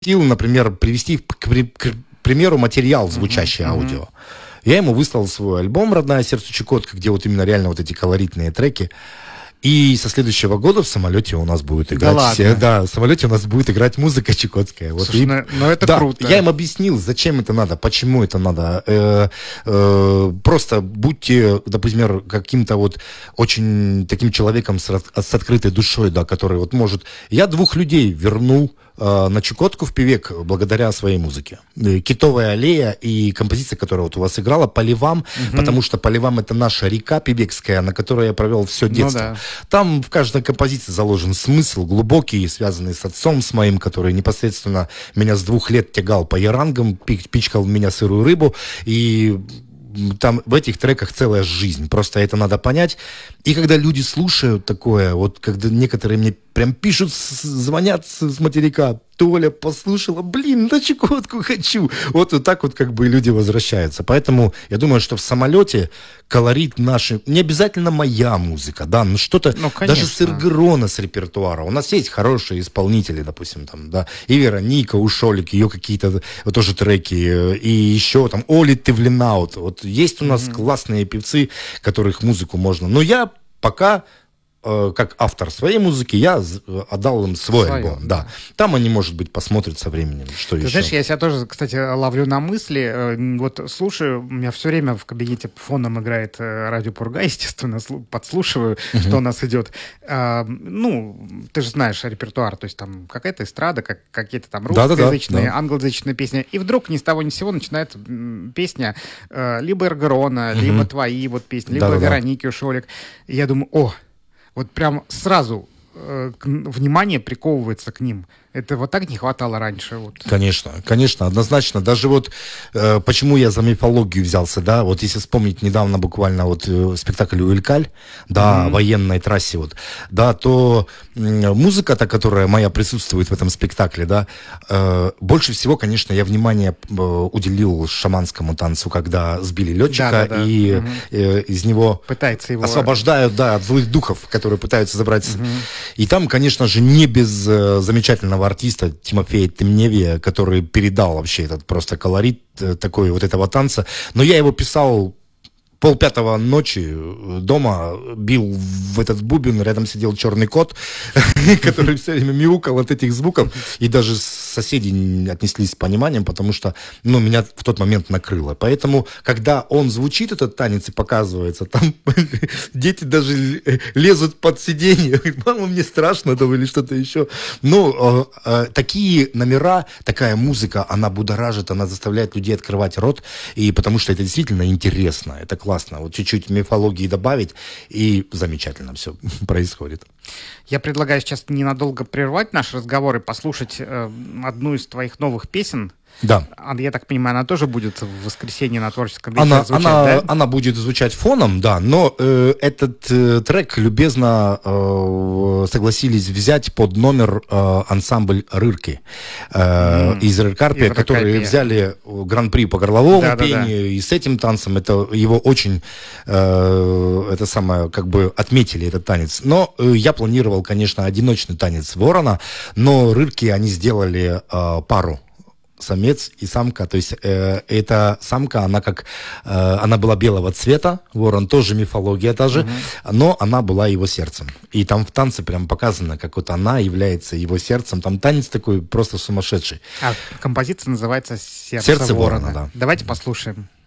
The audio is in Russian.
например, привести, к примеру, материал, звучащий аудио. Я ему выслал свой альбом «Родная сердцу Чукотка», где вот именно реально вот эти колоритные треки. И со следующего года в самолете у нас будет играть... в самолете у нас будет играть музыка чукотская. Вот. Слушай, ну это круто. Я им объяснил, зачем это надо, почему это надо. Просто будьте, например, каким-то вот очень таким человеком с открытой душой, да, который вот может... Я 2 людей вернул на Чукотку в Певек благодаря своей музыке. «Китовая аллея» и композиция, которая вот у вас играла, «Поливам», потому что Поливам — это наша река певекская, на которой я провел все детство. Ну, да. Там в каждой композиции заложен смысл глубокий, связанный с отцом, с моим, который непосредственно меня с 2 лет тягал по ярангам, пичкал в меня сырую рыбу, и там в этих треках целая жизнь. Просто это надо понять. И когда люди слушают такое, вот когда некоторые мне прям пишут, звонят с материка: Толя, послушала, на Чукотку хочу. Вот так вот как бы люди возвращаются. Поэтому я думаю, что в самолете колорит нашей... Не обязательно моя музыка, да, но что-то... даже с Иргрона, с репертуара. У нас есть хорошие исполнители, допустим, там, да, и Вероника Ушолик, ее какие-то вот тоже треки, и еще там Оли Тевленаут. Вот есть у нас классные певцы, которых музыку можно... Но я пока... как автор своей музыки, я отдал им свой альбом. Да. Там они, может быть, посмотрят со временем, что еще. Ты знаешь, я себя тоже, кстати, ловлю на мысли. Вот слушаю, у меня все время в кабинете фоном играет радио Пурга, естественно, подслушиваю, что у нас идет. Ты же знаешь репертуар, то есть там какая-то эстрада, какие-то там русскоязычные, англоязычные песни. И вдруг ни с того ни с сего начинает песня либо Эргрона, либо твои вот песни, либо Вероники Ушолик. И я думаю, вот прям сразу внимание приковывается к ним. Это вот так не хватало раньше. Вот. Конечно, однозначно. Даже вот почему я за мифологию взялся, да, вот если вспомнить недавно буквально вот спектакль «Уилькаль», да, военной трассе, вот, да, то музыка-то, которая моя присутствует в этом спектакле, да, больше всего, конечно, я внимание уделил шаманскому танцу, когда сбили летчика и из него освобождают, да, от злых духов, которые пытаются забрать. И там, конечно же, не без замечательного артиста Тимофея Темневия, который передал вообще этот просто колорит такой вот этого танца. Но я его писал 4:30 ночи дома, бил в этот бубен, рядом сидел черный кот, который все время мяукал от этих звуков, и даже соседи отнеслись с пониманием, потому что, меня в тот момент накрыло. Поэтому, когда он звучит, этот танец, и показывается, там дети даже лезут под сиденье, говорят: мама, мне страшно, там, или что-то еще. Такие номера, такая музыка, она будоражит, она заставляет людей открывать рот, и потому что это действительно интересно, это классно. Вот чуть-чуть мифологии добавить, и замечательно все происходит. Я предлагаю сейчас ненадолго прервать наш разговор и послушать одну из твоих новых песен. Да. Я так понимаю, она тоже будет в воскресенье на творческом вечере звучать, да? Она будет звучать фоном, да, но этот трек любезно согласились взять под номер ансамбль «Рырки» из Рыркарпия, которые взяли гран-при по горловому пению, и с этим танцем это его очень отметили этот танец. Но я планировал, конечно, одиночный танец ворона, но «Рырки» они сделали пару. Самец и самка, то есть эта самка, она была белого цвета, ворон тоже мифология та же, но она была его сердцем. И там в танце прям показано, как вот она является его сердцем. Там танец такой просто сумасшедший. Композиция называется «Сердце ворона». Да. Давайте послушаем.